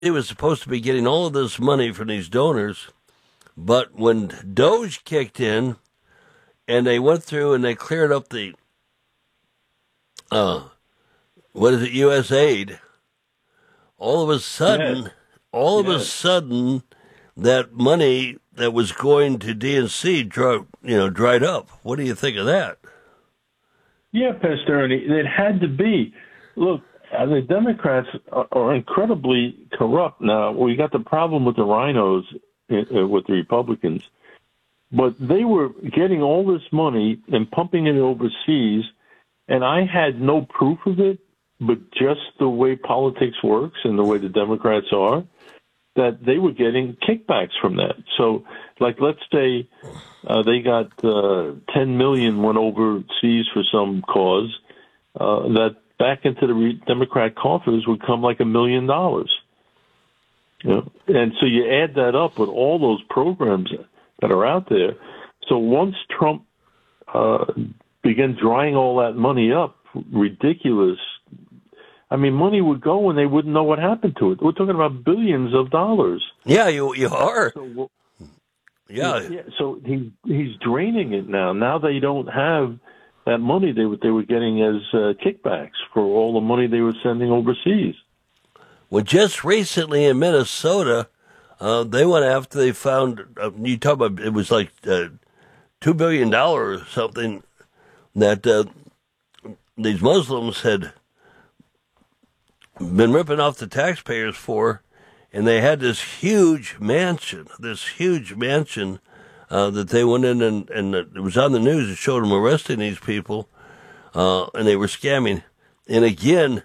he was supposed to be getting all of this money from these donors, but when Doge kicked in and they went through and they cleared up the what is it, USAID, all of a Yes, sudden, all of a yes. sudden, that money that was going to DNC dried up. What do you think of that? Yeah, Pastor Ernie, it had to be. Look, the Democrats are incredibly corrupt now. We got the problem with the rhinos with the Republicans, but they were getting all this money and pumping it overseas, and I had no proof of it, but just the way politics works and the way the Democrats are, that they were getting kickbacks from that. So, like, let's say they got $10 million went overseas for some cause, that back into the Democrat coffers would come like $1 million. You know? And so you add that up with all those programs that are out there. So once Trump began drying all that money up, ridiculous. I mean, money would go and they wouldn't know what happened to it. We're talking about billions of dollars. Yeah, you are. So, Yeah. so he's draining it now. Now they don't have that money they were getting as kickbacks for all the money they were sending overseas. Well, just recently in Minnesota, they went after they found, you talk about, it was like $2 billion or something that these Muslims had been ripping off the taxpayers for, and they had this huge mansion that they went in and it was on the news. It showed them arresting these people, and they were scamming. And again,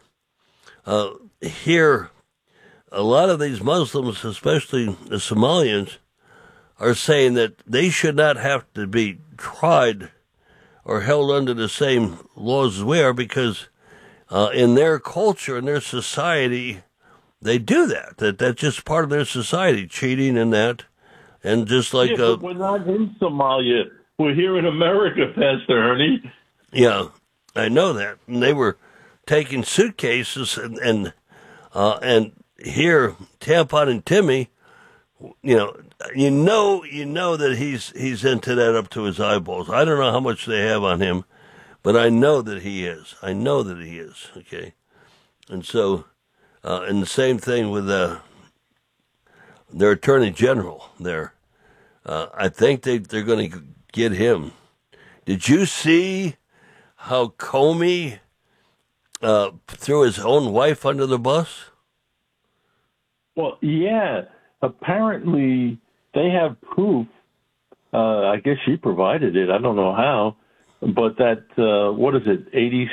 here, a lot of these Muslims, especially the Somalians, are saying that they should not have to be tried or held under the same laws as we are because in their culture, in their society, they do that. That's just part of their society, cheating and that. And just like... Yeah, but we're not in Somalia. We're here in America, Pastor Ernie. Yeah, I know that. And they were taking suitcases and here, Tampon and Timmy, you know that he's into that up to his eyeballs. I don't know how much they have on him, but I know that he is. Okay, and so, and the same thing with their attorney general there. I think they're going to get him. Did you see how Comey threw his own wife under the bus? Well, yeah. Apparently, they have proof. I guess she provided it. I don't know how. But that, what is it,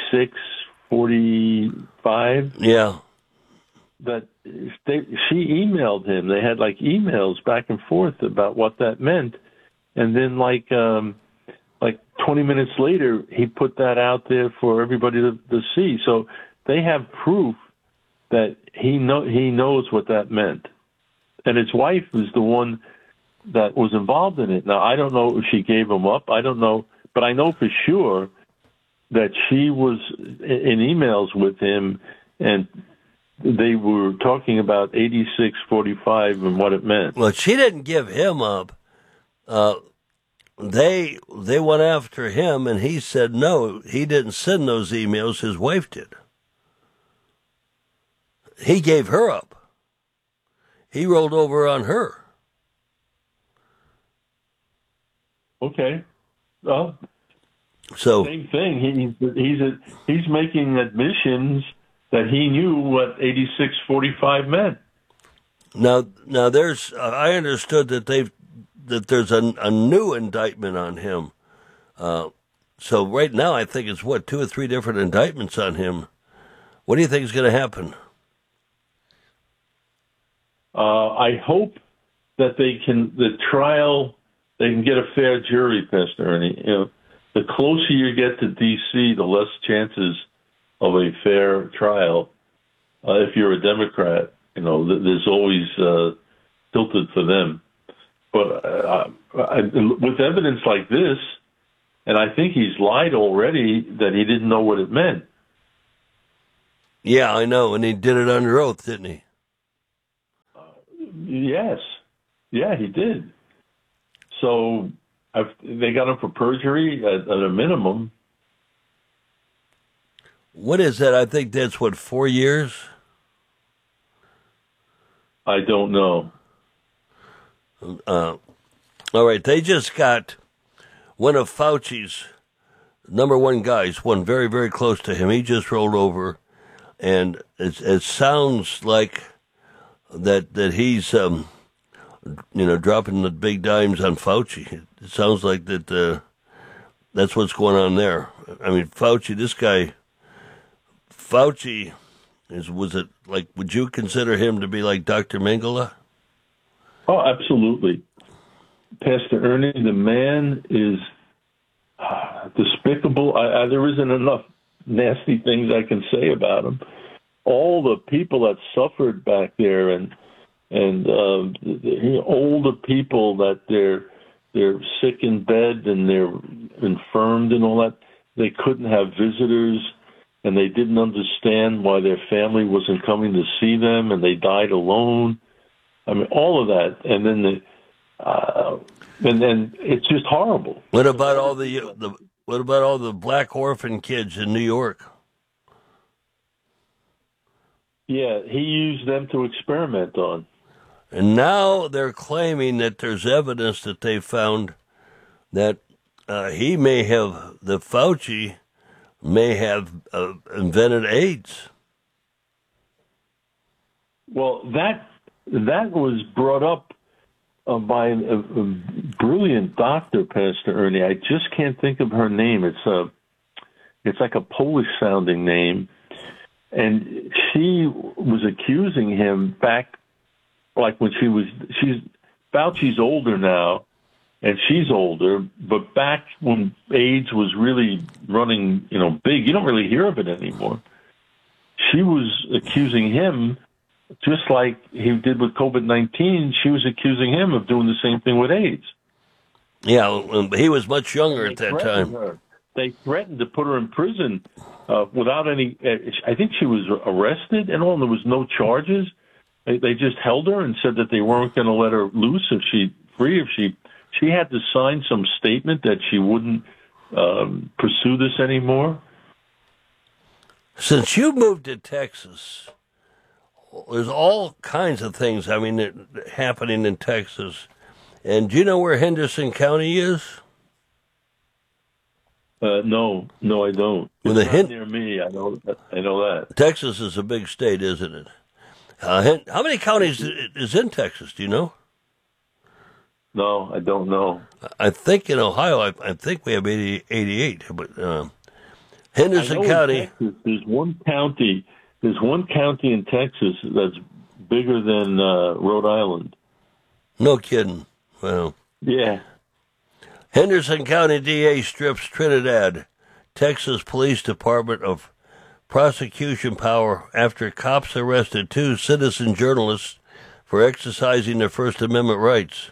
8645? Yeah. That she emailed him. They had like emails back and forth about what that meant. And then like 20 minutes later, he put that out there for everybody to see. So they have proof that he knows what that meant. And his wife was the one that was involved in it. Now, I don't know if she gave him up. I don't know. But I know for sure that she was in emails with him, and they were talking about 8645 and what it meant. Well, she didn't give him up. They went after him, and he said no, he didn't send those emails. His wife did. He gave her up. He rolled over on her. Okay. Well, so same thing. He's making admissions that he knew what 8645 meant. Now there's I understood that there's a new indictment on him. So right now I think it's 2 or 3 different indictments on him. What do you think is going to happen? I hope that they can get a fair jury, Pastor Ernie. You know, the closer you get to D.C., the less chances of a fair trial. If you're a Democrat, you know, there's always tilted for them. But with evidence like this, and I think he's lied already that he didn't know what it meant. Yeah, I know, and he did it under oath, didn't he? Yes. Yeah, he did. So they got him for perjury at a minimum. What is that? I think that's 4 years? I don't know. All right, they just got one of Fauci's number one guys, one very, very close to him. He just rolled over, and it sounds like that he's dropping the big dimes on Fauci. It sounds like that's what's going on there. I mean, Fauci, this guy, was it like? Would you consider him to be like Dr. Mengele? Oh, absolutely. Pastor Ernie, the man is despicable. There isn't enough nasty things I can say about him. All the people that suffered back there, and the older people that they're sick in bed and they're infirmed and all that, they couldn't have visitors, and they didn't understand why their family wasn't coming to see them, and they died alone. I mean, all of that, and then it's just horrible. What about all the black orphan kids in New York? Yeah, he used them to experiment on. And now they're claiming that there's evidence that they found that Fauci may have invented AIDS. Well, that was brought up by a brilliant doctor, Pastor Ernie. I just can't think of her name. It's like a Polish-sounding name, and she was accusing him back, like when Fauci's older now, and she's older, but back when AIDS was really running, big, you don't really hear of it anymore. She was accusing him, just like he did with COVID-19, she was accusing him of doing the same thing with AIDS. Yeah, he was much younger at that time. They threatened to put her in prison without any. I think she was arrested and all, and there was no charges. They just held her and said that they weren't going to let her loose if she had to sign some statement that she wouldn't pursue this anymore. Since you moved to Texas, there's all kinds of things, happening in Texas. And do you know where Henderson County is? No, I don't. It's not near me. I know that. Texas is a big state, isn't it? How many counties is in Texas? Do you know? No, I don't know. I think in Ohio, I think we have 88. But Henderson County. In Texas, there's one county in Texas that's bigger than Rhode Island. No kidding. Well. Yeah. Henderson County DA strips Trinidad, Texas Police Department of prosecution power after cops arrested 2 citizen journalists for exercising their First Amendment rights.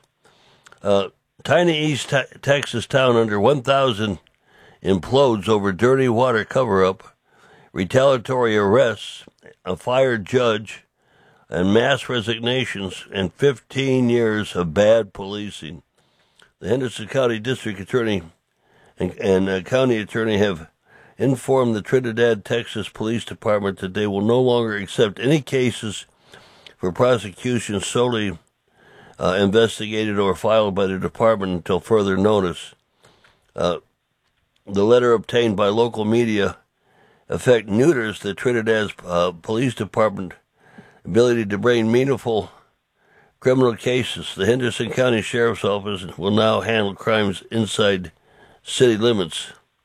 Tiny East Texas town under 1,000 implodes over dirty water cover-up, retaliatory arrests, a fired judge, and mass resignations, and 15 years of bad policing. The Henderson County District Attorney and County Attorney have informed the Trinidad, Texas Police Department that they will no longer accept any cases for prosecution solely investigated or filed by the department until further notice. The letter obtained by local media effect neuters the Trinidad's police department ability to bring meaningful criminal cases. The Henderson County Sheriff's Office will now handle crimes inside city limits.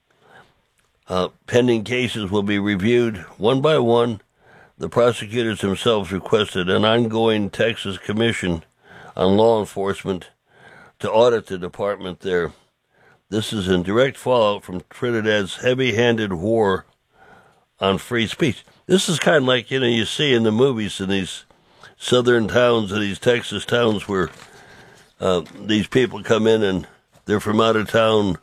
Pending cases will be reviewed one by one. The prosecutors themselves requested an ongoing Texas Commission on Law Enforcement to audit the department there. This is in direct fallout from Trinidad's heavy-handed war on free speech. This is kind of like, you see in the movies in these southern towns and these Texas towns where these people come in and they're from out of town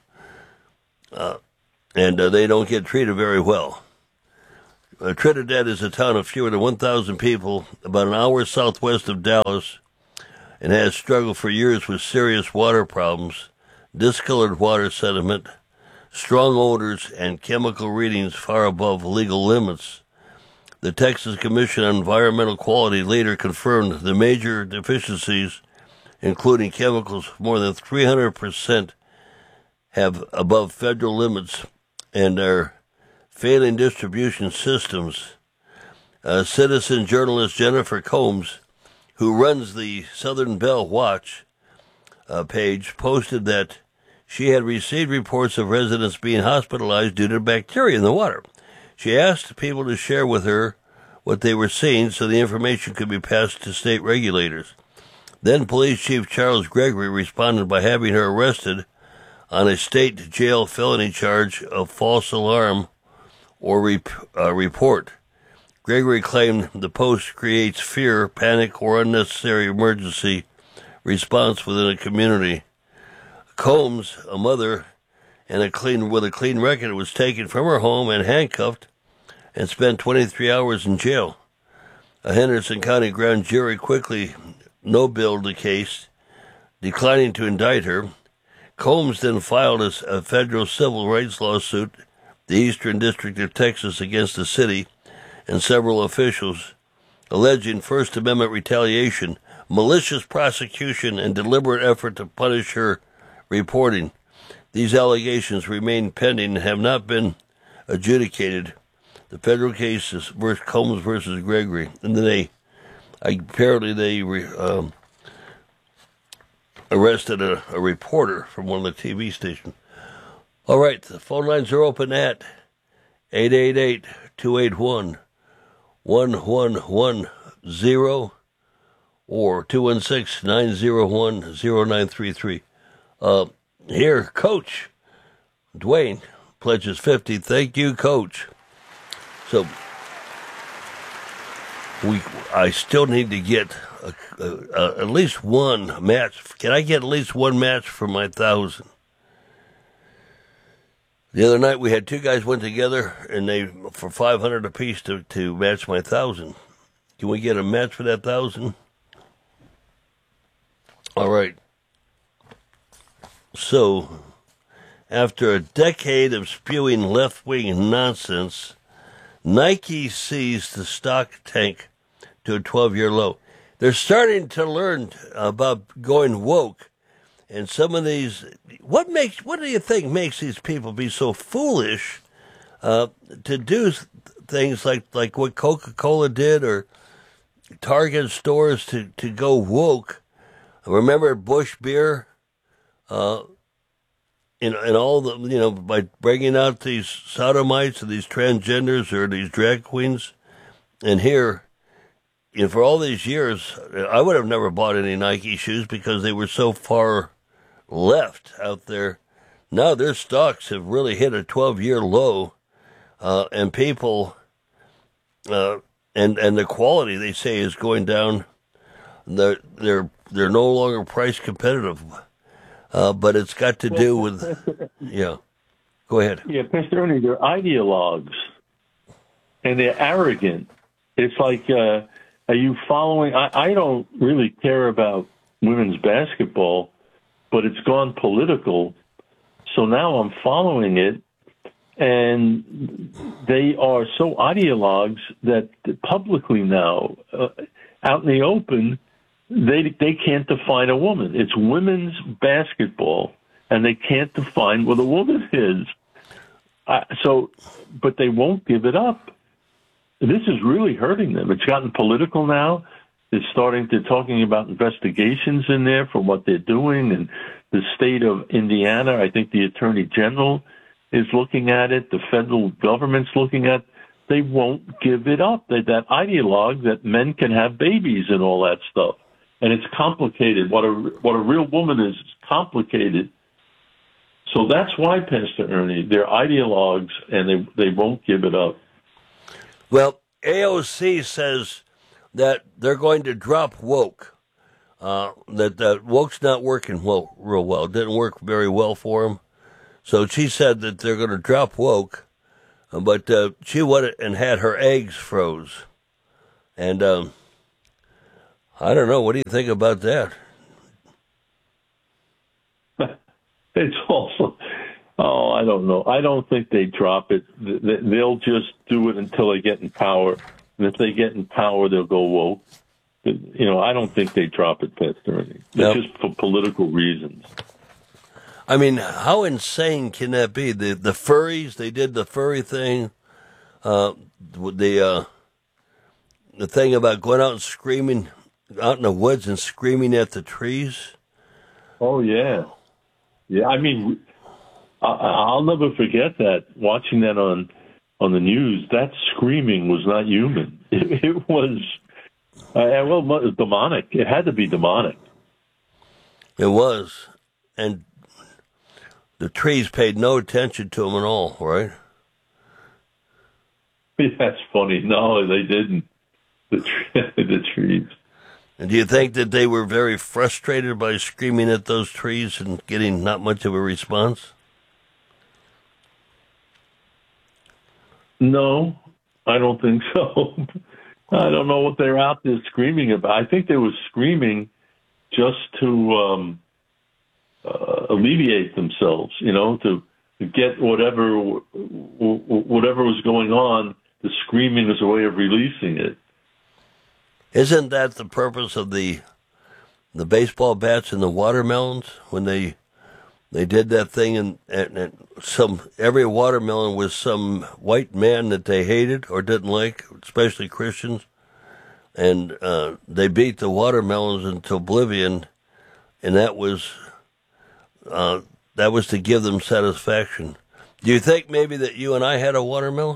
and they don't get treated very well. Trinidad is a town of fewer than 1,000 people, about an hour southwest of Dallas, and has struggled for years with serious water problems, discolored water sediment, strong odors, and chemical readings far above legal limits. The Texas Commission on Environmental Quality later confirmed the major deficiencies, including chemicals more than 300% have above federal limits and are failing distribution systems. Citizen journalist Jennifer Combs, who runs the Southern Bell Watch page, posted that she had received reports of residents being hospitalized due to bacteria in the water. She asked people to share with her what they were seeing so the information could be passed to state regulators. Then Police Chief Charles Gregory responded by having her arrested on a state jail felony charge of false alarm or report. Gregory claimed the post creates fear, panic, or unnecessary emergency response within a community. Combs, a mother with a clean record, was taken from her home and handcuffed and spent 23 hours in jail. A Henderson County grand jury quickly no-billed the case, declining to indict her. Combs then filed a federal civil rights lawsuit, the Eastern District of Texas, against the city and several officials, alleging First Amendment retaliation, malicious prosecution, and deliberate effort to punish her reporting. These allegations remain pending and have not been adjudicated. The federal case is Combs versus Gregory, and then they arrested a reporter from one of the TV stations. All right, the phone lines are open at 888-281-1110 or 216-901-0933. Here, Coach Dwayne pledges 50. Thank you, Coach. So I still need to get at least one match. Can I get at least one match for my 1,000? The other night we had two guys went together and they for $500 apiece to match my 1,000. Can we get a match for that 1,000? All right. So, after a decade of spewing left-wing nonsense, Nike seized the stock tank to a 12-year low. They're starting to learn about going woke, and some of these. What do you think makes these people be so foolish to do things like what Coca-Cola did or Target stores to go woke? Remember Busch Beer, and all the, by bringing out these sodomites or these transgenders or these drag queens. And here, for all these years, I would have never bought any Nike shoes because they were so far left out there. Now their stocks have really hit a 12-year low, and people, and the quality, they say, is going down. They're no longer price competitive, but it's got to do with, yeah. Go ahead. Yeah, Pastor Ernie, they're ideologues, and they're arrogant. It's like, are you following? I don't really care about women's basketball, but it's gone political, so now I'm following it, and they are so ideologues that publicly now, out in the open, they can't define a woman. It's women's basketball, and they can't define what a woman is. But they won't give it up. This is really hurting them. It's gotten political now. They're talking about investigations in there for what they're doing, and the state of Indiana, I think the Attorney General is looking at it. The federal government's looking at it. They won't give it up. That ideologue that men can have babies and all that stuff. And it's complicated. What a real woman is complicated. So that's why, Pastor Ernie, they're ideologues, and they won't give it up. Well, AOC says that they're going to drop woke. That woke's not working real well. It didn't work very well for them. So she said that they're going to drop woke, but she went and had her eggs froze. And I don't know. What do you think about that? It's also, oh, I don't know. I don't think they drop it. They'll just do it until they get in power. And if they get in power, they'll go woke. I don't think they drop it, Pastor Ernie. It's just for political reasons. I mean, how insane can that be? The furries, they did the furry thing. The thing about going out and screaming out in the woods and screaming at the trees. Oh, yeah. Yeah, I mean, I'll never forget that, watching that on the news. That screaming was not human. It was, demonic. It had to be demonic. It was. And the trees paid no attention to them at all, right? That's funny. No, they didn't. The trees. And do you think that they were very frustrated by screaming at those trees and getting not much of a response? No, I don't think so. I don't know what they're out there screaming about. I think they were screaming just to alleviate themselves, to get whatever was going on. The screaming is a way of releasing it. Isn't that the purpose of the baseball bats and the watermelons when they did that thing and every watermelon was some white man that they hated or didn't like, especially Christians, and they beat the watermelons into oblivion, and that was to give them satisfaction. Do you think maybe that you and I had a watermelon?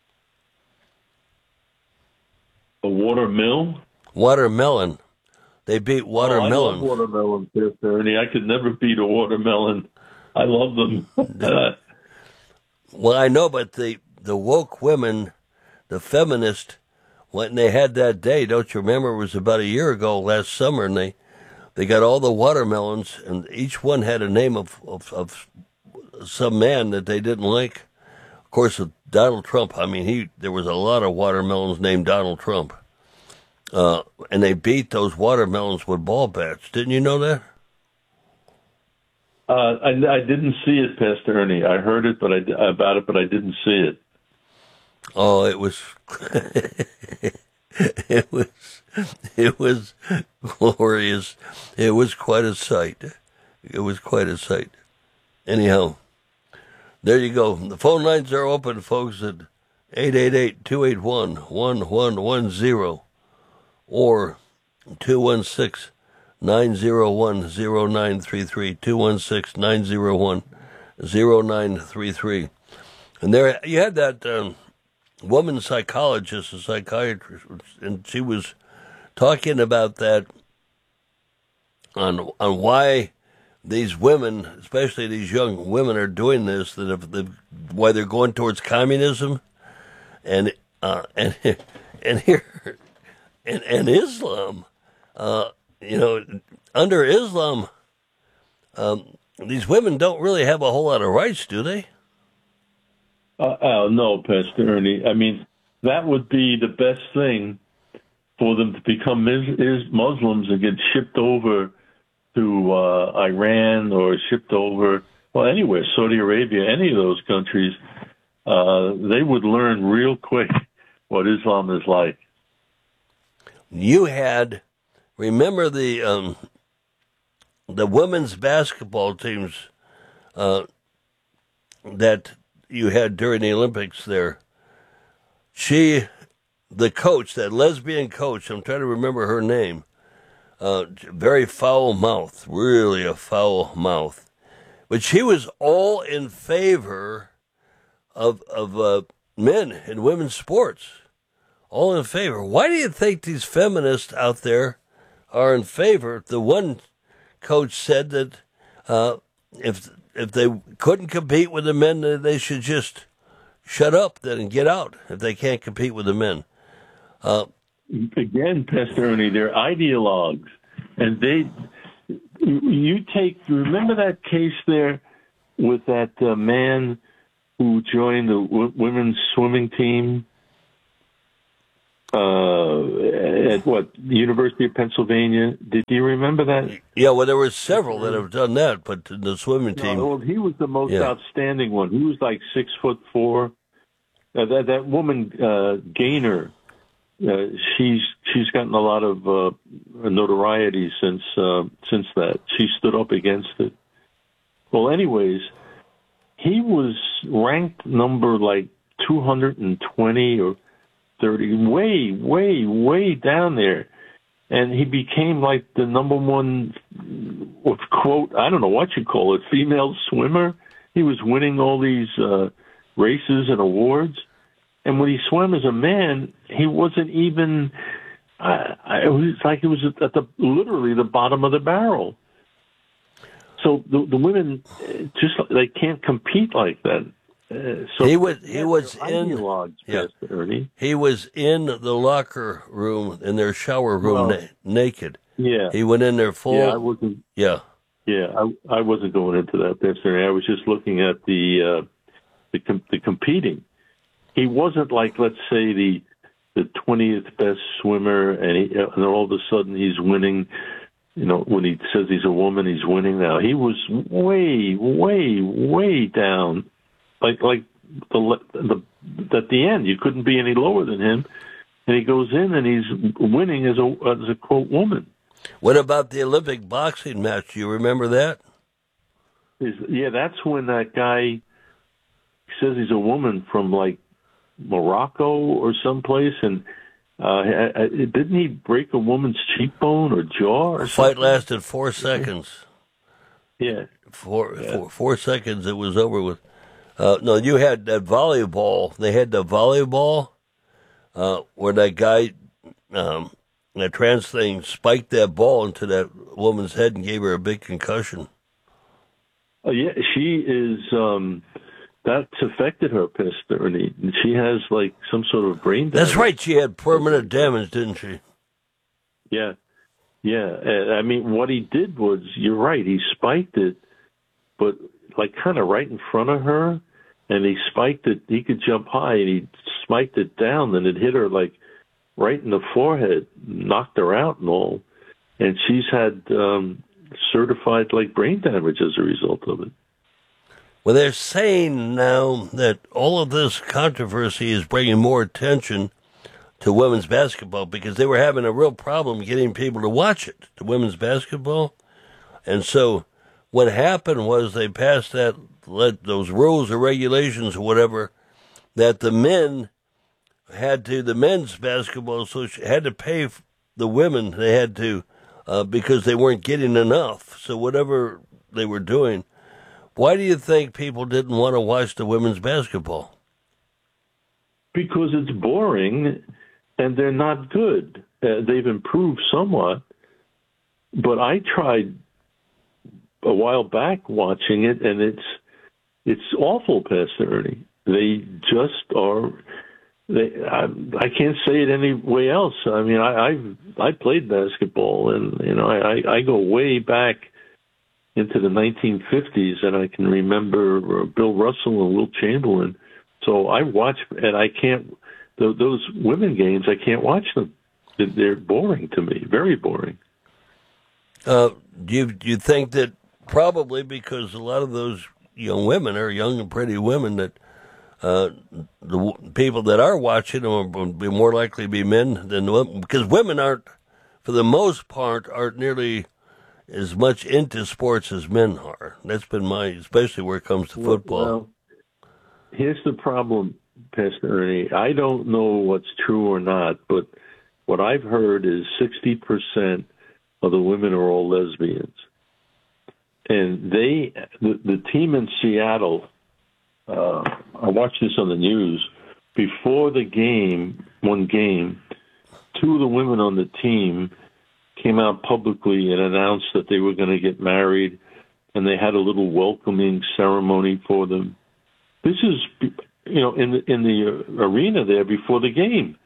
A watermill? Watermelon. They beat watermelons. I love watermelons, Ernie. I could never beat a watermelon. I love them. Well, I know, but the woke women, the feminists, when they had that day, don't you remember? It was about a year ago, last summer, and they got all the watermelons, and each one had a name of some man that they didn't like. Of course, with Donald Trump, I mean, there was a lot of watermelons named Donald Trump. And they beat those watermelons with ball bats. Didn't you know that? I didn't see it, Pastor Ernie. I heard it, but I didn't see it. Oh, it was, it was glorious. It was quite a sight. Anyhow, there you go. The phone lines are open, folks, at 888-281-1110 or 216-901-0933, 216-901-0933. And there you had that woman psychologist, a psychiatrist, and she was talking about that on why these women, especially these young women, are doing this. Why they're going towards communism, and here and Islam. Under Islam, these women don't really have a whole lot of rights, do they? No, Pastor Ernie. I mean, that would be the best thing for them to become Muslims and get shipped over to Iran or shipped over, well, anywhere, Saudi Arabia, any of those countries. They would learn real quick what Islam is like. You remember the women's basketball teams that you had during the Olympics there. The coach, that lesbian coach, I'm trying to remember her name, very foul mouth, really a foul mouth. But she was all in favor of men and women's sports. All in favor. Why do you think these feminists out there are in favor? The one coach said that if they couldn't compete with the men, they should just shut up then and get out if they can't compete with the men. Again, Pastor Ernie, they're ideologues. And remember that case there with that man who joined the women's swimming team? at the University of Pennsylvania. Do you remember that? Yeah, well, there were several that have done that, but the swimming team. Well, he was the most outstanding one. He was like 6'4". That woman Gaynor, she's gotten a lot of notoriety since that. She stood up against it. Well, anyways, he was ranked number like 220 or 30, way down there. And he became like the number one, quote, I don't know what you call it, female swimmer. He was winning all these races and awards. And when he swam as a man, he wasn't even, it was like he was at literally the bottom of the barrel. So the women they can't compete like that. So he was in Ernie. He was in the locker room in their shower room naked. Yeah, he went in there full. Yeah, I wasn't. Yeah, I wasn't going into that, Pastor Ernie. I was just looking at the competing. He wasn't like, let's say, the 20th best swimmer, and all of a sudden he's winning. You know, when he says he's a woman, he's winning now. He was way down. Like at the end, you couldn't be any lower than him, and he goes in and he's winning as a quote woman. What about the Olympic boxing match? Do you remember that? Yeah, that's when that guy says he's a woman from like Morocco or someplace, and didn't he break a woman's cheekbone or jaw? The fight lasted 4 seconds. Yeah, 4 seconds. It was over with. No, you had that volleyball. They had the volleyball where that guy, that trans thing, spiked that ball into that woman's head and gave her a big concussion. Oh yeah, she is. That's affected her, Pastor Ernie. She has like some sort of brain damage. That's right. She had permanent damage, didn't she? Yeah. I mean, what he did was, you're right. He spiked it, but like kind of right in front of her, and he spiked it. He could jump high, and he spiked it down, and it hit her like right in the forehead, knocked her out and all. And she's had certified like brain damage as a result of it. Well, they're saying now that all of this controversy is bringing more attention to women's basketball because they were having a real problem getting people to watch it, to women's basketball. And so what happened was they passed those rules or regulations or whatever, that the men's basketball association had to pay the women. They had to, because they weren't getting enough. So whatever they were doing. Why do you think people didn't want to watch the women's basketball? Because it's boring and they're not good. They've improved somewhat. But I tried a while back watching it, and it's awful, Pastor Ernie. They just are. I can't say it any way else. I mean, I played basketball, and I go way back into the 1950s, and I can remember Bill Russell and Wilt Chamberlain. So I watch, and I can't. Those women games, I can't watch them. They're boring to me, very boring. Do you think that probably because a lot of those young women are young and pretty women, that the people that are watching them will be more likely to be men than women? Because women aren't, for the most part, aren't nearly as much into sports as men are. That's been especially where it comes to football. Well, here's the problem, Pastor Ernie. I don't know what's true or not, but what I've heard is 60% of the women are all lesbians. And the team in Seattle, I watched this on the news, before the game, one game, two of the women on the team came out publicly and announced that they were going to get married, and they had a little welcoming ceremony for them. This is, in the arena there before the game.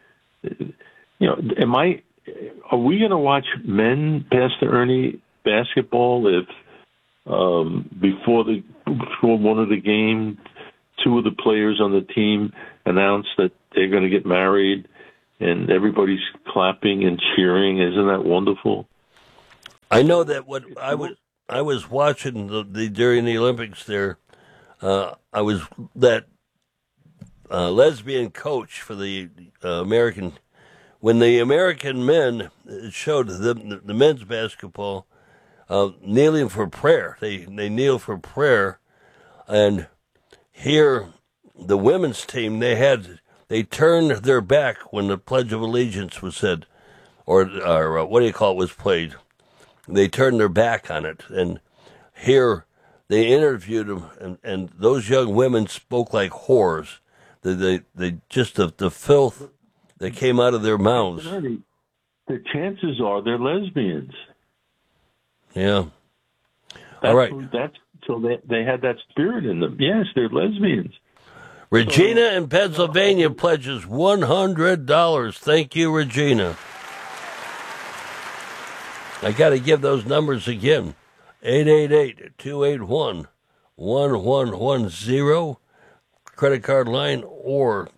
Are we going to watch men, Pastor Ernie, basketball if before one of the game, two of the players on the team announced that they're going to get married, and everybody's clapping and cheering. Isn't that wonderful? I know that what I was watching the during the Olympics there. I was that lesbian coach for the American. When the American men showed the men's basketball kneeling for prayer, they kneel for prayer, and here the women's team they turned their back when the Pledge of Allegiance was said, or what do you call it, was played. They turned their back on it, and here they interviewed them, and those young women spoke like whores. They just the filth that came out of their mouths. The chances are they're lesbians. Yeah. All right. So they had that spirit in them. Yes, they're lesbians. Regina in Pennsylvania pledges $100. Thank you, Regina. I got to give those numbers again. 888-281-1110, credit card line, or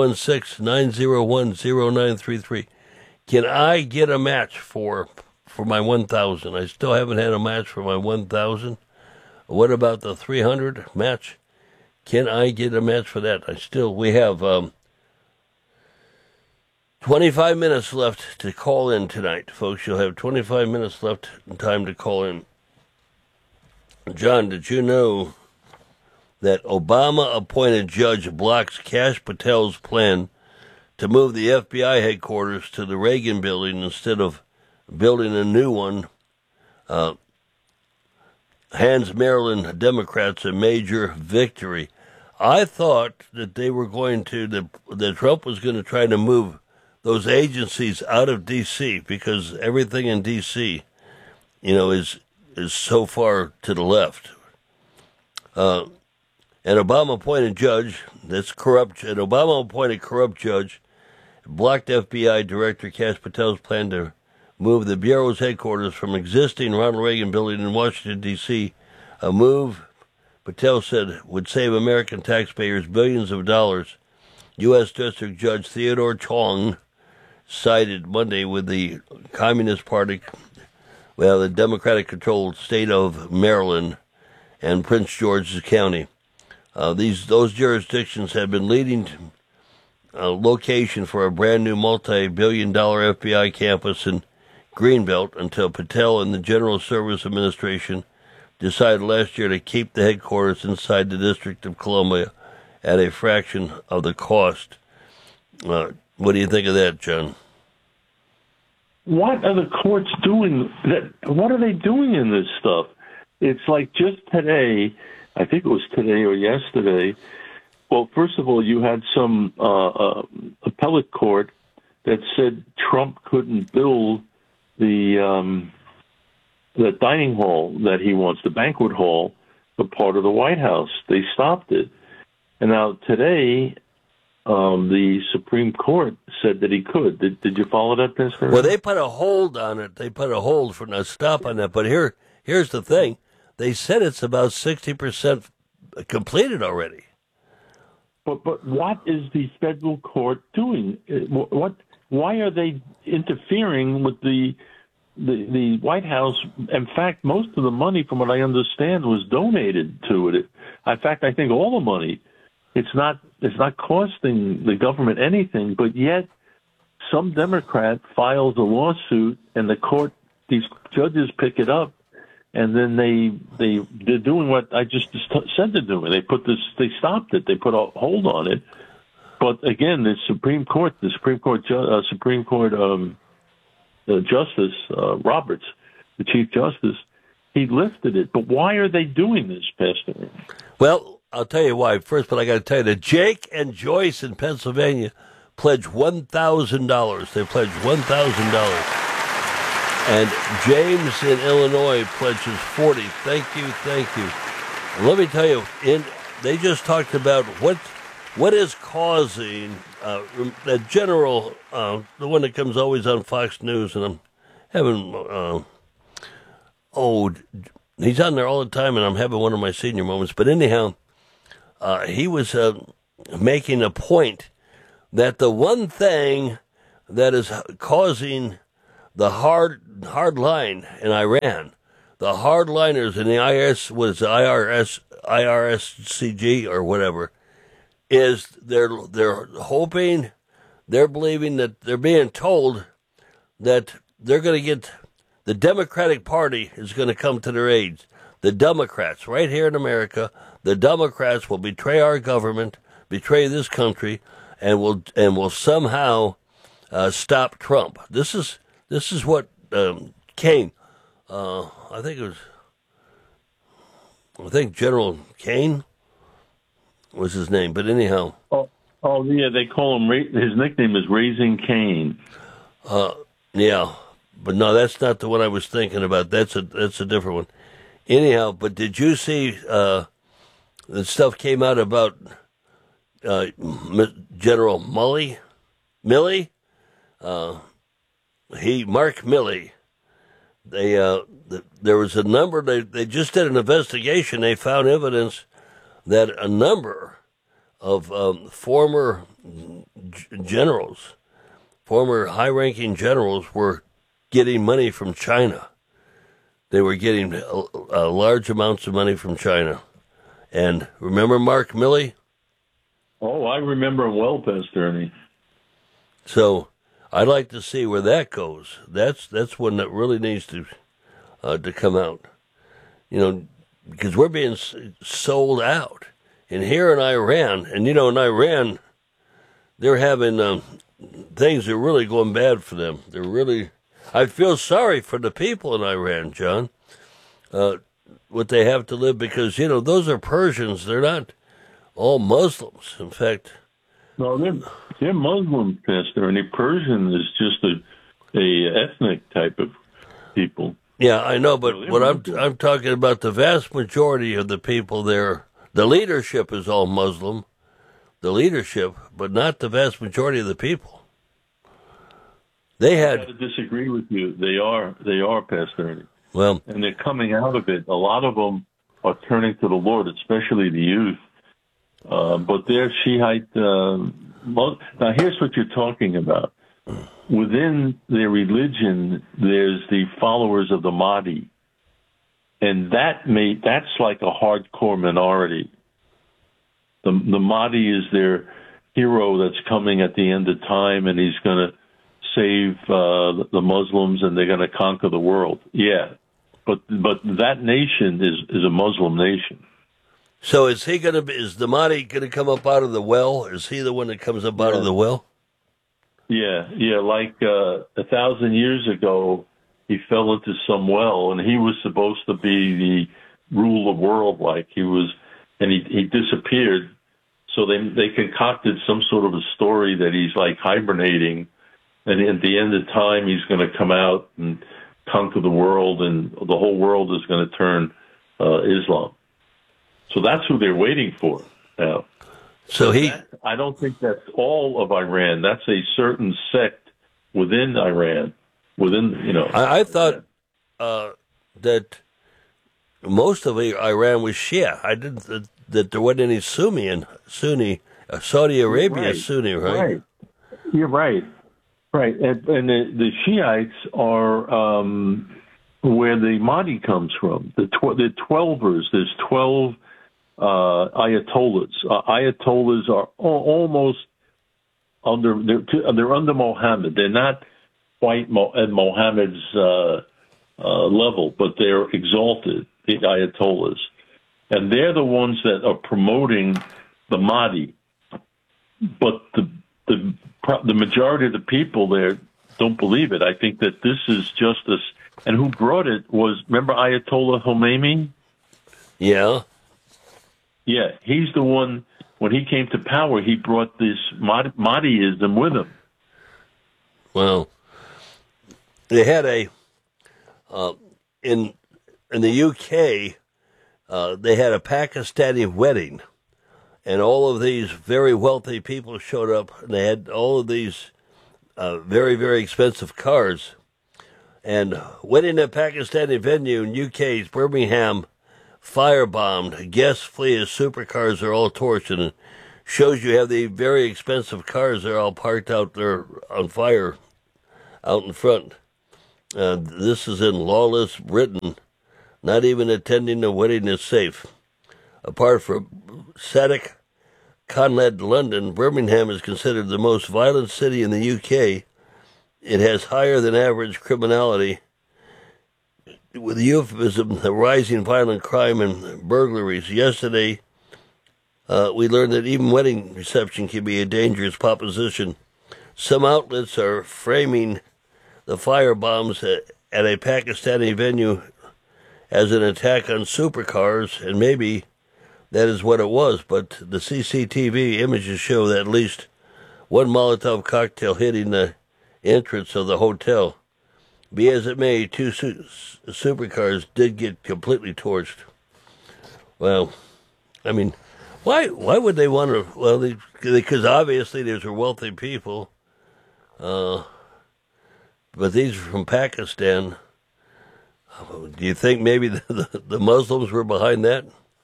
216-901-0933. Can I get a match for my 1,000? I still haven't had a match for my 1,000. What about the 300 match? Can I get a match for that? We have 25 minutes left to call in tonight, folks. You'll have 25 minutes left in time to call in. John, did you know that Obama-appointed judge blocks Kash Patel's plan to move the FBI headquarters to the Reagan building instead of building a new one? Hands Maryland Democrats a major victory. I thought that they were going to, that Trump was going to try to move those agencies out of D.C. because everything in D.C., is so far to the left. An Obama-appointed judge, that's corrupt, an Obama-appointed corrupt judge blocked FBI Director Kash Patel's plan to move the Bureau's headquarters from existing Ronald Reagan building in Washington, D.C., a move Patel said would save American taxpayers billions of dollars. U.S. District Judge Theodore Chong sided Monday with the Communist Party, the Democratic-controlled state of Maryland and Prince George's County. Those jurisdictions have been leading location for a brand new multi-billion-dollar FBI campus in Greenbelt until Patel and the General Service Administration decided last year to keep the headquarters inside the District of Columbia at a fraction of the cost. What do you think of that, John? What are the courts doing? What are they doing in this stuff? It's like just today, I think it was today or yesterday. Well, first of all, you had some appellate court that said Trump couldn't build the dining hall that he wants, the banquet hall, for part of the White House. They stopped it. And now today, the Supreme Court said that he could. Did you follow that, Pastor? Well, they put a hold on it. They put a hold for a stop on that. But here's the thing. They said it's about 60% completed already. But what is the federal court doing? Why are they interfering with the White House? In fact, most of the money, from what I understand, was donated to it. In fact, I think all the money. It's not costing the government anything, but yet some Democrat files a lawsuit, and these judges pick it up, and then they're doing what I just said they're doing. They stopped it. They put a hold on it. But again, the Supreme Court Justice Roberts, the Chief Justice, he lifted it. But why are they doing this, Pastor? Well, I'll tell you why first, but I got to tell you that Jake and Joyce in Pennsylvania pledged $1,000. They pledged $1,000. And James in Illinois pledges $40. Thank you. And let me tell you, they just talked about what is causing the general, the one that comes always on Fox News, and I'm having, he's on there all the time, and I'm having one of my senior moments. But anyhow, he was making a point that the one thing that is causing the hard line in Iran. The hardliners in the IRSCG or whatever, is they're hoping, they're believing that they're being told that they're going to get, the Democratic Party is going to come to their aid. The Democrats, right here in America, the Democrats will betray our government, betray this country, and will somehow stop Trump. This is what Kane, I think General Kane was his name, but anyhow. Oh yeah, they call him. His nickname is Raising Cane. Yeah, but no, that's not the one I was thinking about. That's a different one. Anyhow, but did you see the stuff came out about General Milley? Mark Milley. There was a number. They just did an investigation. They found evidence that a number of former generals, former high-ranking generals, were getting money from China. They were getting large amounts of money from China. And remember Mark Milley? Oh, I remember him well, Pastor Ernie. So I'd like to see where that goes. That's one that really needs to come out. Because we're being sold out. And here in Iran, and in Iran, they're having things that are really going bad for them. They're really, I feel sorry for the people in Iran, John, what they have to live, because, those are Persians. They're not all Muslims. In fact, no, they're Muslims, Pastor, and a Persian is just a ethnic type of people. Yeah, I know, but what I'm talking about, the vast majority of the people there, the leadership is all Muslim, the leadership, but not the vast majority of the people. I got to disagree with you. They are, Pastor Ernie. Well, and they're coming out of it. A lot of them are turning to the Lord, especially the youth. But they're Shiite. Now, here's what you're talking about. Within their religion, there's the followers of the Mahdi, and that's like a hardcore minority. The Mahdi is their hero that's coming at the end of time, and he's going to save the Muslims, and they're going to conquer the world. Yeah, but that nation is a Muslim nation. So is the Mahdi going to come up out of the well? Is he the one that comes up out of the well? Yeah. Like 1,000 years ago, he fell into some well, and he was supposed to be the rule of the world. Like he was, and he disappeared. So they concocted some sort of a story that he's like hibernating, and at the end of time, he's going to come out and conquer the world, and the whole world is going to turn Islam. So that's who they're waiting for now. So I don't think that's all of Iran. That's a certain sect within Iran. I thought that most of Iran was Shia. I didn't that there wasn't any Sunni. Saudi Arabia is Sunni, right? Right. You're right. Right, and the Shiites are where the Mahdi comes from. The 12ers. There's 12 Ayatollahs. Ayatollahs are almost under. They're under Mohammed. They're not quite at Mohammed's level, but they're exalted. The Ayatollahs, and they're the ones that are promoting the Mahdi. But the majority of the people there don't believe it. I think that this is justice. And who brought it was, remember Ayatollah Khomeini? Yeah. Yeah, he's the one, when he came to power, he brought this Mahdiism with him. Well, they had in the UK, they had a Pakistani wedding. And all of these very wealthy people showed up, and they had all of these very, very expensive cars. And went in a Pakistani venue in UK's Birmingham, firebombed. Guests flee as supercars are all torched, and it shows you have the very expensive cars. They're all parked out there on fire out in front. This is in lawless Britain. Not even attending a wedding is safe. Apart from Sadek, Conlad, London, Birmingham is considered the most violent city in the UK. It has higher than average criminality, with the euphemism the rising violent crime and burglaries. Yesterday, we learned that even wedding reception can be a dangerous proposition. Some outlets are framing the firebombs at a Pakistani venue as an attack on supercars, and maybe that is what it was, but the CCTV images show that at least one Molotov cocktail hitting the entrance of the hotel. Be as it may, two supercars did get completely torched. Well, I mean, why would they want to? Well, because obviously these are wealthy people, but these are from Pakistan. Do you think maybe the Muslims were behind that?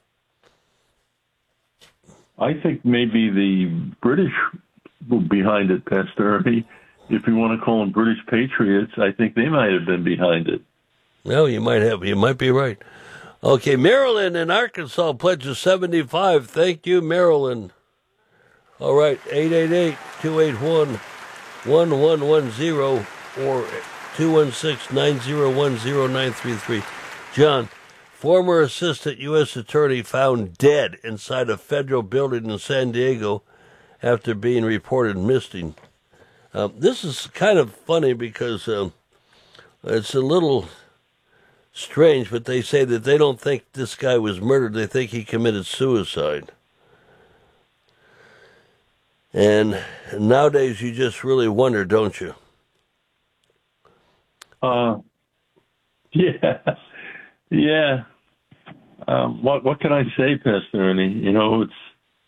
I think maybe the British were behind it, Pastor Ernie. If you want to call them British patriots, I think they might have been behind it. Well, you might be right. Okay, Marilyn in Arkansas pledges 75. Thank you, Marilyn. All right, 888-281-1110 or 216-901-0933. John, former assistant U.S. attorney found dead inside a federal building in San Diego after being reported missing. This is kind of funny because it's a little strange, but they say that they don't think this guy was murdered. They think he committed suicide. And nowadays you just really wonder, don't you? Yeah. What can I say, Pastor Ernie? You know, it's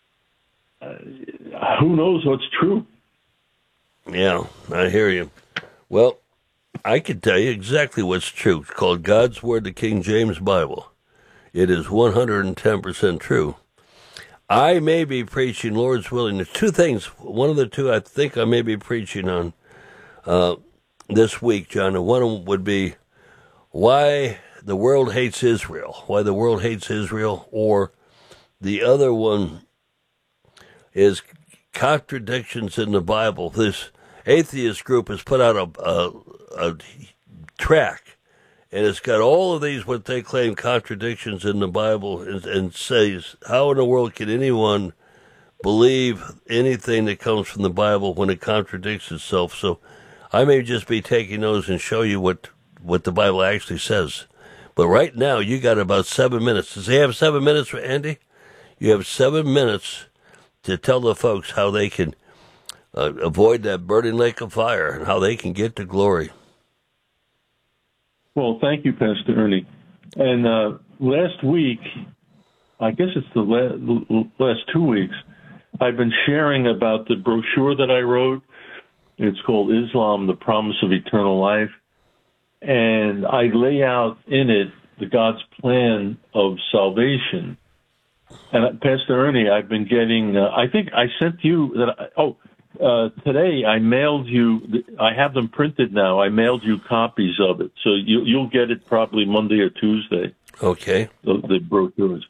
who knows what's true. Yeah, I hear you. Well, I can tell you exactly what's true. It's called God's Word, the King James Bible. It is 110% true. I may be preaching, Lord's willing. There's two things. One of the two I think I may be preaching on this week, John. And one of them would be why the world hates Israel. Why the world hates Israel. Or the other one is contradictions in the Bible. This atheist group has put out a track, and it's got all of these what they claim contradictions in the Bible, and says, how in the world can anyone believe anything that comes from the Bible when it contradicts itself? So I may just be taking those and show you what the Bible actually says. But right now, you got about 7 minutes. Does he have 7 minutes, Andy? You have 7 minutes to tell the folks how they can avoid that burning lake of fire and how they can get to glory. Well, thank you, Pastor Ernie. And last week, I guess it's the last 2 weeks, I've been sharing about the brochure that I wrote. It's called Islam, the Promise of Eternal Life. And I lay out in it the God's plan of salvation. And Pastor Ernie, I've been getting, I think I sent you that, today I mailed you, I have them printed now, I mailed you copies of it. So you'll get it probably Monday or Tuesday. Okay. The brochures.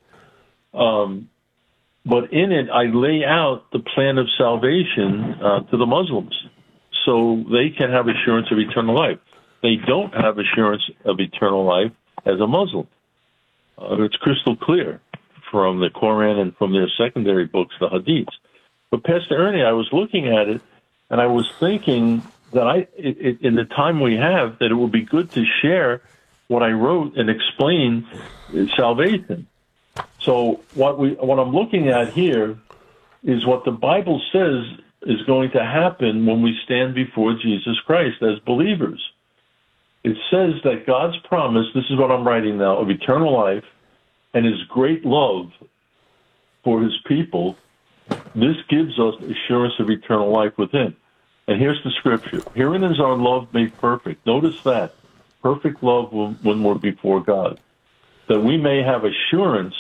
But in it, I lay out the plan of salvation to the Muslims so they can have assurance of eternal life. They don't have assurance of eternal life as a Muslim. It's crystal clear from the Quran and from their secondary books, the Hadiths. But Pastor Ernie, I was looking at it, and I was thinking that in the time we have, that it would be good to share what I wrote and explain salvation. So what I'm looking at here is what the Bible says is going to happen when we stand before Jesus Christ as believers. It says that God's promise, this is what I'm writing now, of eternal life and his great love for his people, this gives us assurance of eternal life with him. And here's the scripture. Herein is our love made perfect. Notice that. Perfect love when we're before God. That we may have assurance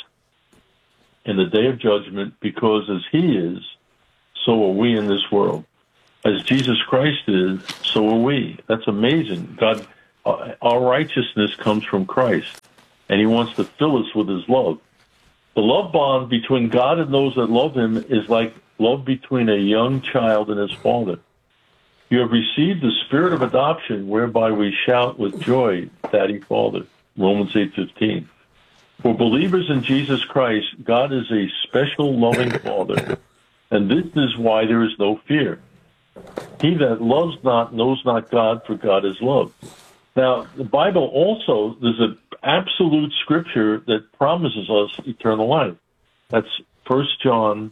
in the day of judgment, because as he is, so are we in this world. As Jesus Christ is, so are we. That's amazing. God, our righteousness comes from Christ, and he wants to fill us with his love. The love bond between God and those that love him is like love between a young child and his father. You have received the spirit of adoption, whereby we shout with joy, Daddy, Father. Romans 8:15. For believers in Jesus Christ, God is a special loving Father, and this is why there is no fear. He that loves not knows not God, for God is love. Now, the Bible also, there's an absolute scripture that promises us eternal life. That's 1 John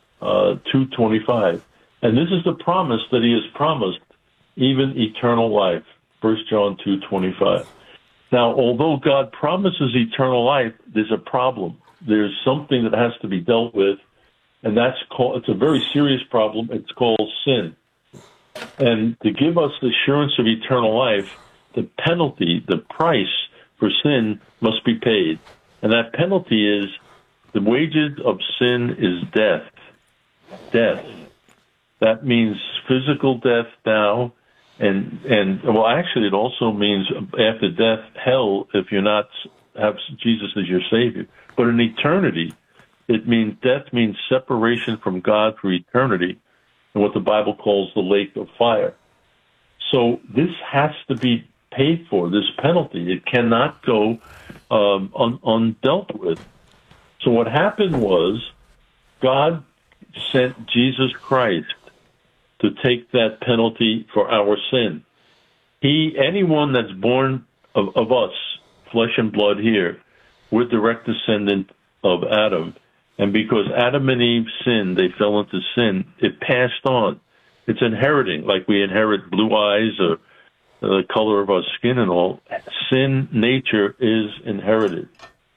2:25. And this is the promise that he has promised, even eternal life. 1 John 2:25. Now, although God promises eternal life, there's a problem. There's something that has to be dealt with, and it's a very serious problem. It's called sin. And to give us the assurance of eternal life, the penalty, the price for sin must be paid. And that penalty is the wages of sin is death. Death. That means physical death now, and well, actually, it also means after death, hell, if you're not have Jesus as your Savior. But in eternity, it means death means separation from God for eternity, and what the Bible calls the lake of fire. So this has to be paid for, this penalty. It cannot go undealt with. So what happened was God sent Jesus Christ to take that penalty for our sin. Anyone that's born of us, flesh and blood here, we're direct descendant of Adam. And because Adam and Eve sinned, they fell into sin, it passed on. It's inheriting, like we inherit blue eyes or the color of our skin and all. Sin nature is inherited.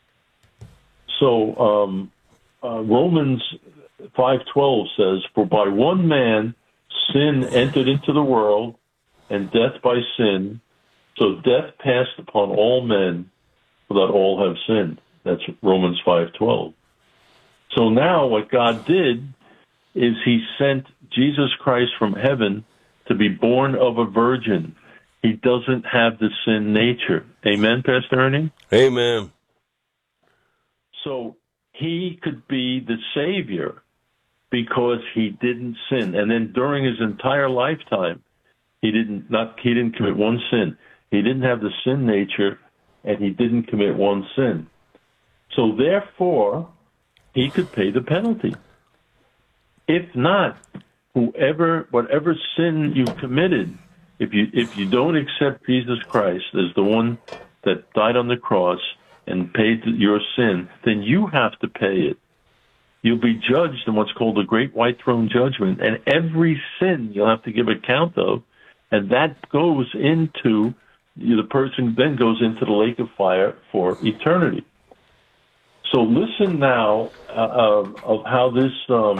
So Romans 5:12 says, "For by one man sin entered into the world, and death by sin, so death passed upon all men, for that all have sinned." That's Romans 5:12. So now what God did is he sent Jesus Christ from heaven to be born of a virgin. He doesn't have the sin nature. Amen, Pastor Ernie? Amen. So he could be the Savior because he didn't sin. And then during his entire lifetime, he didn't commit one sin. He didn't have the sin nature, and he didn't commit one sin. So therefore, he could pay the penalty. If not, whatever sin you committed, if you don't accept Jesus Christ as the one that died on the cross and paid your sin, then you have to pay it. You'll be judged in what's called the Great White Throne Judgment, and every sin you'll have to give account of, and that goes into, the person then goes into the lake of fire for eternity. So listen now of how this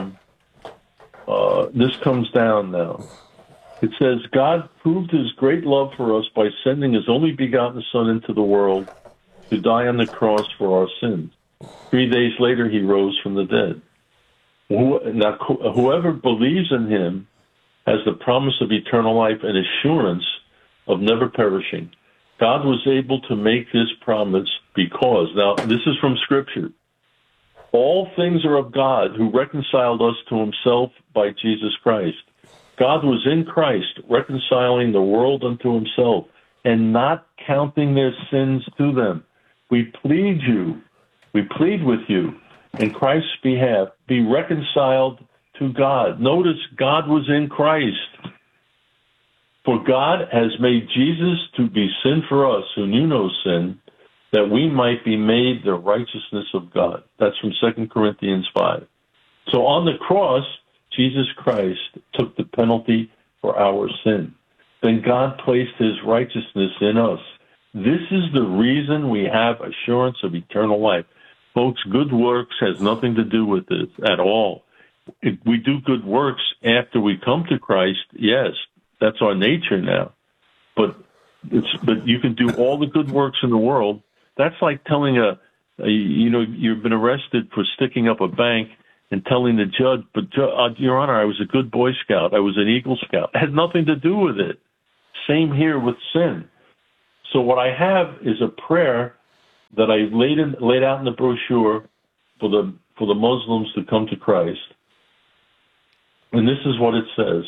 comes down now. It says, God proved his great love for us by sending his only begotten Son into the world to die on the cross for our sins. 3 days later, he rose from the dead. Now, whoever believes in him has the promise of eternal life and assurance of never perishing. God was able to make this promise because, now this is from Scripture, all things are of God who reconciled us to himself by Jesus Christ. God was in Christ reconciling the world unto himself and not counting their sins to them. We plead with you in Christ's behalf, be reconciled to God. Notice God was in Christ. For God has made Jesus to be sin for us who knew no sin, that we might be made the righteousness of God. That's from 2 Corinthians 5. So on the cross, Jesus Christ took the penalty for our sin. Then God placed his righteousness in us. This is the reason we have assurance of eternal life. Folks, good works has nothing to do with this at all. If we do good works after we come to Christ, yes, that's our nature now. But you can do all the good works in the world. That's like telling you've been arrested for sticking up a bank, and telling the judge, but Your Honor, I was a good Boy Scout. I was an Eagle Scout. It had nothing to do with it. Same here with sin. So what I have is a prayer that I laid out in the brochure for the Muslims to come to Christ. And this is what it says.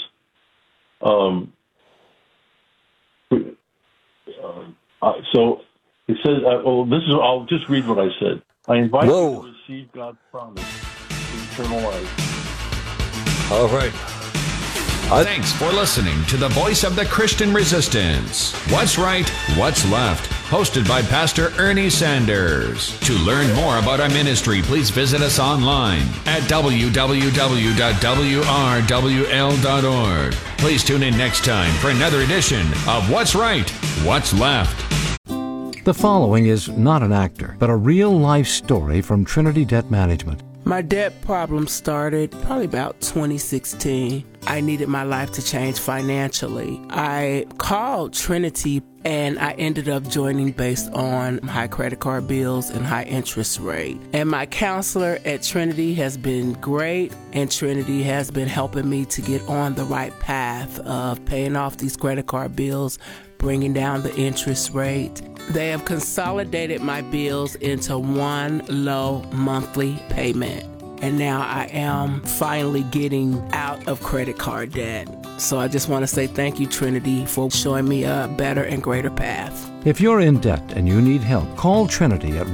So it says, I'll just read what I said. I invite you to receive God's promise of eternal life. All right. Thanks for listening to the Voice of the Christian Resistance. What's Right, What's Left? Hosted by Pastor Ernie Sanders. To learn more about our ministry, please visit us online at www.wrwl.org. Please tune in next time for another edition of What's Right, What's Left. The following is not an actor, but a real-life story from Trinity Debt Management. My debt problem started probably about 2016. I needed my life to change financially. I called Trinity and I ended up joining based on high credit card bills and high interest rate. And my counselor at Trinity has been great, and Trinity has been helping me to get on the right path of paying off these credit card bills, bringing down the interest rate. They have consolidated my bills into one low monthly payment. And now I am finally getting out of credit card debt. So I just want to say thank you, Trinity, for showing me a better and greater path. If you're in debt and you need help, call Trinity at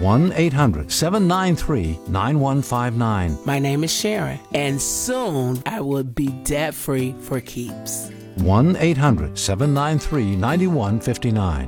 1-800-793-9159. My name is Sharon, and soon I will be debt-free for keeps. 1-800-793-9159.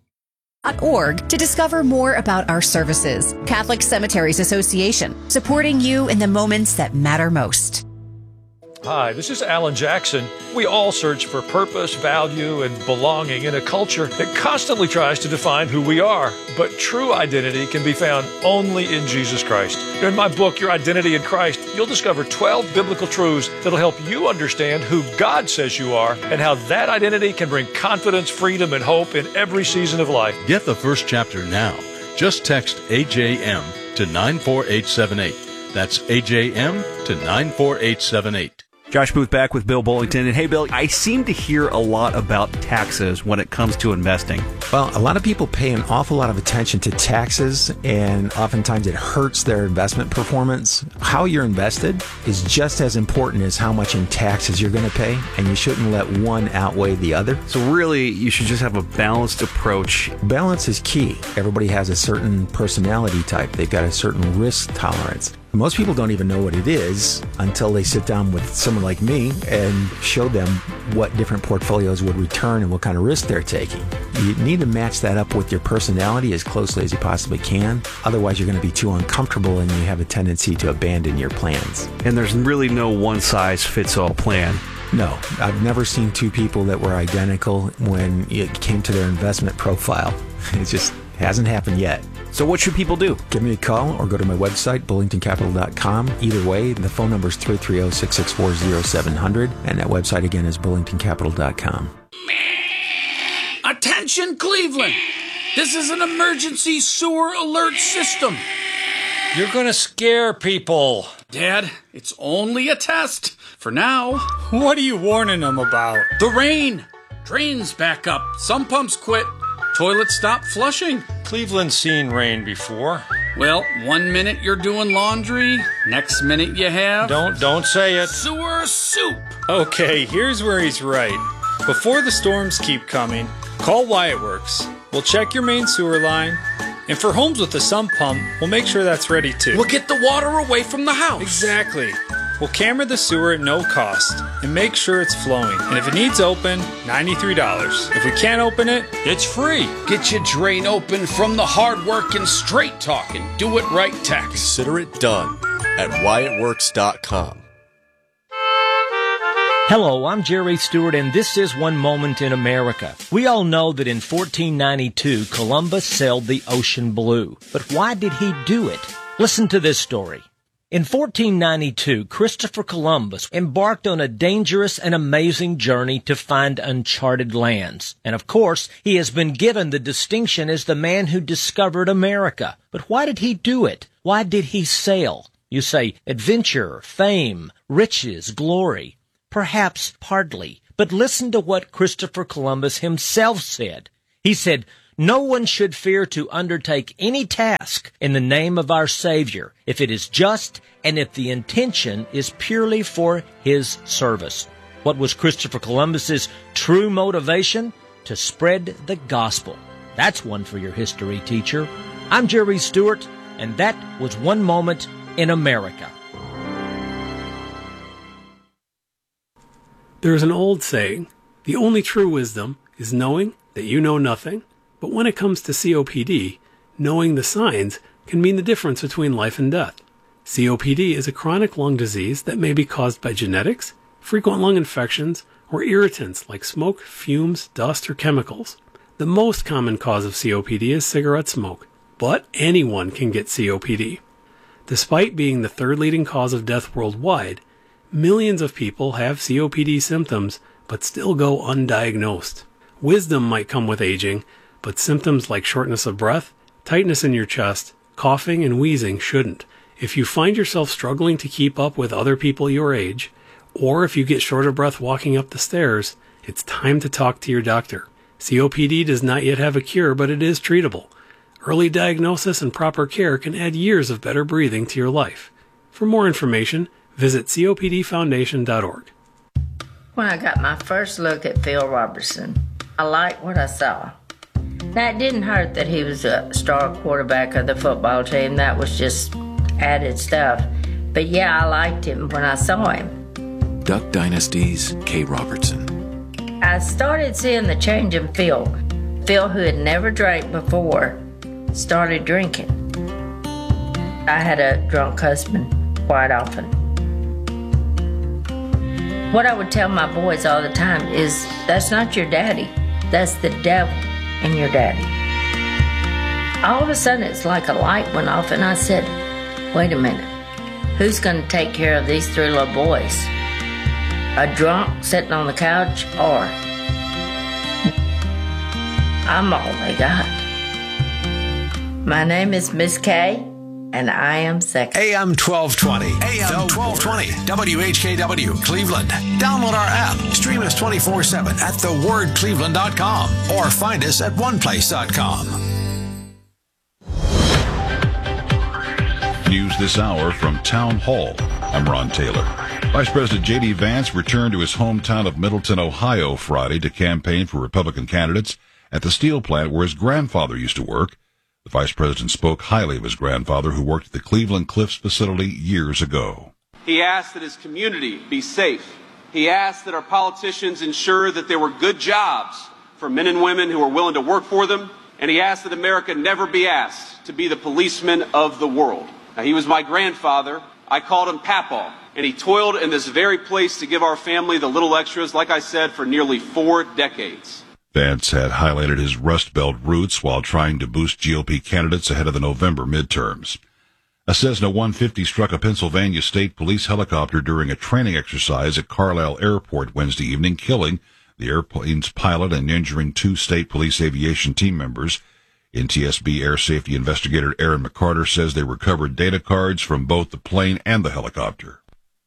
.org to discover more about our services. Catholic Cemeteries Association, supporting you in the moments that matter most. Hi, this is Alan Jackson. We all search for purpose, value, and belonging in a culture that constantly tries to define who we are. But true identity can be found only in Jesus Christ. In my book, Your Identity in Christ, you'll discover 12 biblical truths that'll help you understand who God says you are and how that identity can bring confidence, freedom, and hope in every season of life. Get the first chapter now. Just text AJM to 94878. That's AJM to 94878. Josh Booth back with Bill Bullington. And hey, Bill, I seem to hear a lot about taxes when it comes to investing. Well, a lot of people pay an awful lot of attention to taxes, and oftentimes it hurts their investment performance. How you're invested is just as important as how much in taxes you're going to pay, and you shouldn't let one outweigh the other. So really, you should just have a balanced approach. Balance is key. Everybody has a certain personality type. They've got a certain risk tolerance. Most people don't even know what it is until they sit down with someone like me and show them what different portfolios would return and what kind of risk they're taking. You need to match that up with your personality as closely as you possibly can. Otherwise, you're going to be too uncomfortable and you have a tendency to abandon your plans. And there's really no one-size-fits-all plan. No, I've never seen two people that were identical when it came to their investment profile. It just hasn't happened yet. So what should people do? Give me a call or go to my website, bullingtoncapital.com. Either way, the phone number is 330-664-0700, and that website again is bullingtoncapital.com. Attention, Cleveland! This is an emergency sewer alert system. You're going to scare people. Dad, it's only a test for now. What are you warning them about? The rain. Drains back up. Some pumps quit. Toilets stop flushing. Cleveland's seen rain before. Well, 1 minute you're doing laundry, next minute you have... Don't say it. Sewer soup. Okay, here's where he's right. Before the storms keep coming, call Wyatt Works. We'll check your main sewer line. And for homes with a sump pump, we'll make sure that's ready too. We'll get the water away from the house. Exactly. We'll camera the sewer at no cost and make sure it's flowing. And if it needs open, $93. If we can't open it, it's free. Get your drain open from the hard work and straight talking. Do it right tax. Consider it done at WyattWorks.com. Hello, I'm Jerry Stewart, and this is One Moment in America. We all know that in 1492, Columbus sailed the ocean blue. But why did he do it? Listen to this story. In 1492, Christopher Columbus embarked on a dangerous and amazing journey to find uncharted lands. And of course, he has been given the distinction as the man who discovered America. But why did he do it? Why did he sail? You say adventure, fame, riches, glory. Perhaps partly. But listen to what Christopher Columbus himself said. He said, "No one should fear to undertake any task in the name of our Savior if it is just and if the intention is purely for his service." What was Christopher Columbus's true motivation? To spread the gospel. That's one for your history teacher. I'm Jerry Stewart, and that was One Moment in America. There is an old saying, the only true wisdom is knowing that you know nothing. But when it comes to COPD, knowing the signs can mean the difference between life and death. COPD is a chronic lung disease that may be caused by genetics, frequent lung infections, or irritants like smoke, fumes, dust, or chemicals. The most common cause of COPD is cigarette smoke, but anyone can get COPD. Despite being the third leading cause of death worldwide, millions of people have COPD symptoms but still go undiagnosed. Wisdom might come with aging, but symptoms like shortness of breath, tightness in your chest, coughing, and wheezing shouldn't. If you find yourself struggling to keep up with other people your age, or if you get short of breath walking up the stairs, it's time to talk to your doctor. COPD does not yet have a cure, but it is treatable. Early diagnosis and proper care can add years of better breathing to your life. For more information, visit copdfoundation.org. When I got my first look at Phil Robertson, I liked what I saw. Now, it didn't hurt that he was a star quarterback of the football team. That was just added stuff. But yeah, I liked him when I saw him. Duck Dynasty's Kay Robertson. I started seeing the change in Phil. Phil, who had never drank before, started drinking. I had a drunk husband quite often. What I would tell my boys all the time is, that's not your daddy. That's the devil in your daddy. All of a sudden, it's like a light went off, and I said, wait a minute. Who's going to take care of these three little boys? A drunk sitting on the couch, or I'm all they got. My name is Miss Kay, and I am second. AM 1220. AM 1220. WHKW, Cleveland. Download our app. Stream us 24/7 at thewordcleveland.com or find us at oneplace.com. News this hour from Town Hall. I'm Ron Taylor. Vice President J.D. Vance returned to his hometown of Middleton, Ohio, Friday to campaign for Republican candidates at the steel plant where his grandfather used to work. The vice president spoke highly of his grandfather, who worked at the Cleveland Cliffs facility years ago. He asked that his community be safe. He asked that our politicians ensure that there were good jobs for men and women who are willing to work for them. And he asked that America never be asked to be the policeman of the world. Now, he was my grandfather. I called him Papaw. And he toiled in this very place to give our family the little extras, like I said, for nearly 4 decades. Vance had highlighted his Rust Belt roots while trying to boost GOP candidates ahead of the November midterms. A Cessna 150 struck a Pennsylvania State Police helicopter during a training exercise at Carlisle Airport Wednesday evening, killing the airplane's pilot and injuring 2 State Police aviation team members. NTSB air safety investigator Aaron McCarter says they recovered data cards from both the plane and the helicopter.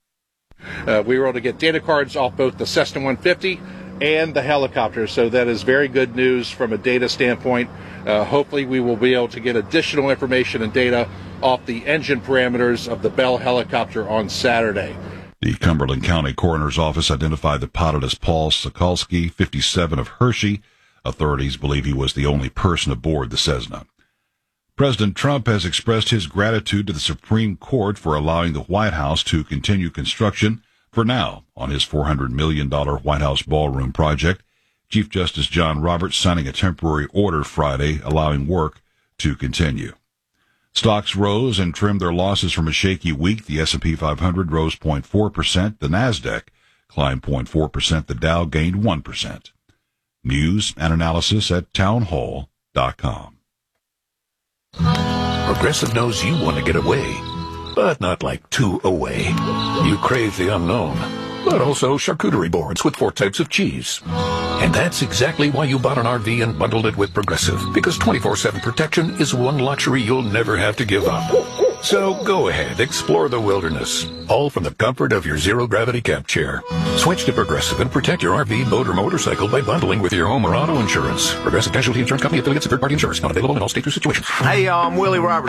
We were able to get data cards off both the Cessna 150 and the helicopter, so that is very good news from a data standpoint. Hopefully we will be able to get additional information and data off the engine parameters of the Bell helicopter on Saturday. The Cumberland County Coroner's Office identified the pilot as Paul Sokolsky, 57, of Hershey. Authorities believe he was the only person aboard the Cessna. President Trump has expressed his gratitude to the Supreme Court for allowing the White House to continue construction for now on his $400 million White House ballroom project. Chief Justice John Roberts signing a temporary order Friday allowing work to continue. Stocks rose and trimmed their losses from a shaky week. The S&P 500 rose 0.4%. The NASDAQ climbed 0.4%. The Dow gained 1%. News and analysis at townhall.com. Progressive knows you want to get away, but not like too away. You crave the unknown, but also charcuterie boards with 4 types of cheese. And that's exactly why you bought an RV and bundled it with Progressive, because 24/7 protection is one luxury you'll never have to give up. So go ahead, explore the wilderness, all from the comfort of your zero-gravity camp chair. Switch to Progressive and protect your RV, boat, or motorcycle by bundling with your home or auto insurance. Progressive Casualty Insurance Company, affiliates, and third-party insurance. Not available in all states or situations. Hey, y'all, I'm Willie Roberts.